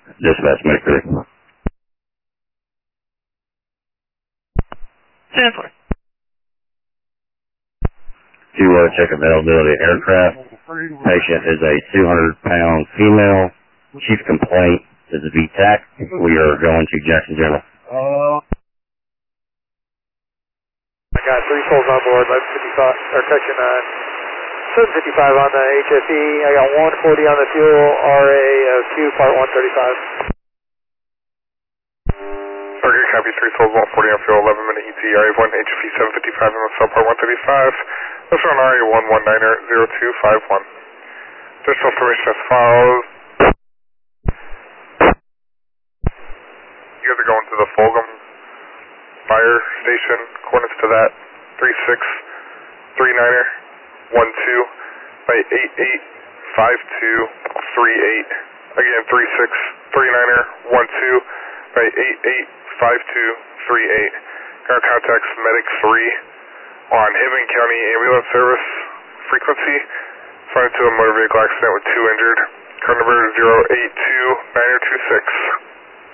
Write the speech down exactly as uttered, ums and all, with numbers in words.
Dispatch Medical. Chancellor. To uh, check availability of aircraft, patient is a two hundred pound female. Chief complaint is a V TAC. We are going to Jackson General. Uh, I got three souls on board, eleven fifty-five, or section uh, seven fifty-five on the H S E. I got one forty on the fuel, R A of Q, part one thirty-five. Okay, copy, three souls, one forty on fuel, eleven minute E T, R A one, H F E seven fifty-five, M S L, part one thirty-five. This one, R A one one nine zero two five one. Additional information as follows. You guys are going to the Fulgham Fire Station, coordinates to that, three six three niner one two by eight eight five two three eight. Again, three six three niner one two by eight eight five two three eight. Got contacts Medic three on Hibbing County Ambulance Service frequency. Responding to a motor vehicle accident with two injured. Car number zero eight two niner two six.